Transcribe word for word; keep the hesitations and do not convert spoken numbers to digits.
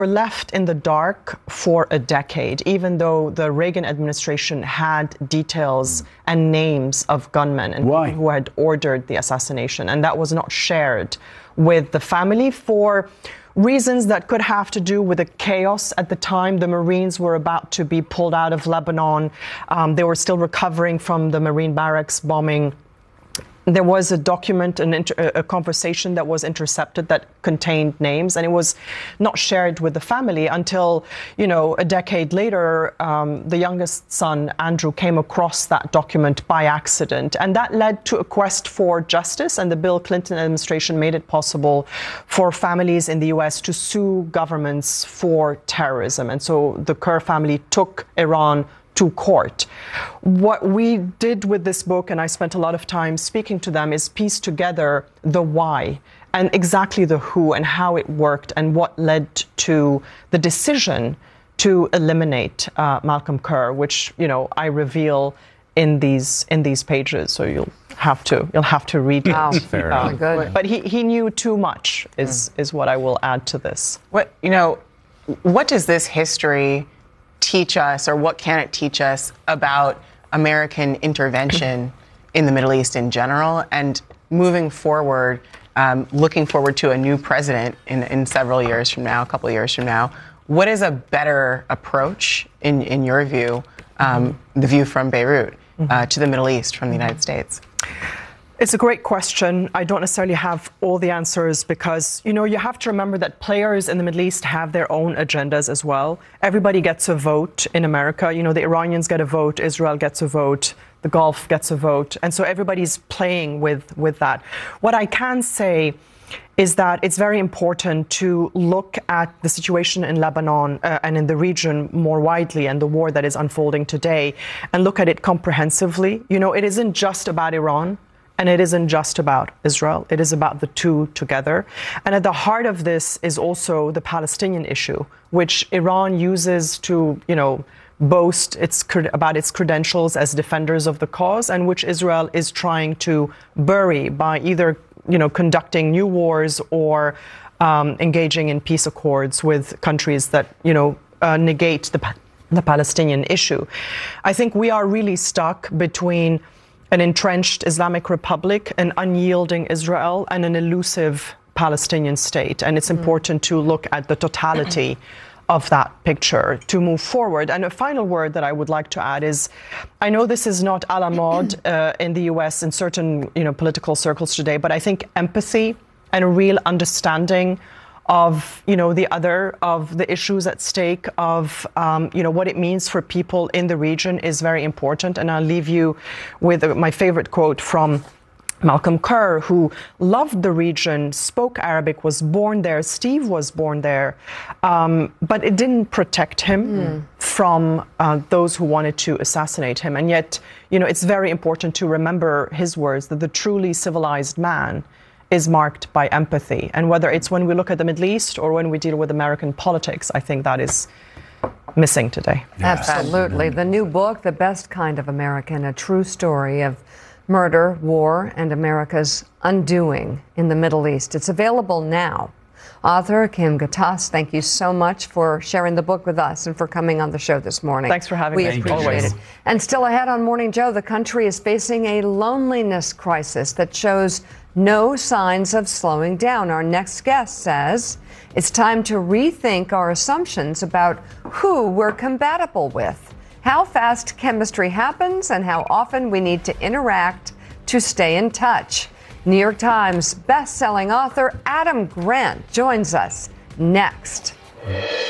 We're left in the dark for a decade, even though the Reagan administration had details and names of gunmen and Why? people who had ordered the assassination. And that was not shared with the family for reasons that could have to do with the chaos at the time. The Marines were about to be pulled out of Lebanon. Um, they were still recovering from the Marine barracks bombing. There was a document, an inter- a conversation that was intercepted that contained names, and it was not shared with the family until, you know, a decade later, um, the youngest son, Andrew, came across that document by accident. And that led to a quest for justice, and the Bill Clinton administration made it possible for families in the U S to sue governments for terrorism. And so the Kerr family took Iran to court. What we did with this book, and I spent a lot of time speaking to them, is piece together the why and exactly the who and how it worked and what led to the decision to eliminate uh, Malcolm Kerr, which, you know, I reveal in these in these pages. So you'll have to you'll have to read it. Wow. Fair Um, enough. Good. But he, he knew too much is mm. is what I will add to this. What, you know, what does this history teach us, or what can it teach us about American intervention in the Middle East in general, and moving forward, um, looking forward to a new president in, in several years from now, a couple of years from now? What is a better approach, in, in your view, um, the view from Beirut, uh, to the Middle East from the United States? It's a great question. I don't necessarily have all the answers because, you know, you have to remember that players in the Middle East have their own agendas as well. Everybody gets a vote in America. You know, the Iranians get a vote, Israel gets a vote, the Gulf gets a vote. And so everybody's playing with, with that. What I can say is that it's very important to look at the situation in Lebanon uh, and in the region more widely, and the war that is unfolding today, and look at it comprehensively. You know, it isn't just about Iran. And it isn't just about Israel. It is about the two together. And at the heart of this is also the Palestinian issue, which Iran uses to, you know, boast its about its credentials as defenders of the cause, and which Israel is trying to bury by either, you know, conducting new wars or um, engaging in peace accords with countries that, you know, uh, negate the, the Palestinian issue. I think we are really stuck between an entrenched Islamic Republic, an unyielding Israel, and an elusive Palestinian state. And it's mm. important to look at the totality of that picture to move forward. And a final word that I would like to add is, I know this is not a la mode uh, in the U S in certain, you know, political circles today, but I think empathy and a real understanding of, you know, the other, of the issues at stake, of, um, you know, what it means for people in the region is very important. And I'll leave you with uh, my favorite quote from Malcolm Kerr, who loved the region, spoke Arabic, was born there. Steve was born there. Um, but it didn't protect him mm. from uh, those who wanted to assassinate him. And yet, you know, it's very important to remember his words, that the truly civilized man is marked by empathy. And whether it's when we look at the Middle East or when we deal with American politics, I think that is missing today. Yes. Absolutely. The new book, The Best Kind of American, a true story of murder, war, and America's undoing in the Middle East. It's available now. Author Kim Ghattas, thank you so much for sharing the book with us and for coming on the show this morning. Thanks for having we me. We appreciate it. And still ahead on Morning Joe, the country is facing a loneliness crisis that shows no signs of slowing down. Our next guest says it's time to rethink our assumptions about who we're compatible with, how fast chemistry happens, and how often we need to interact to stay in touch. New York Times best-selling author Adam Grant joins us next.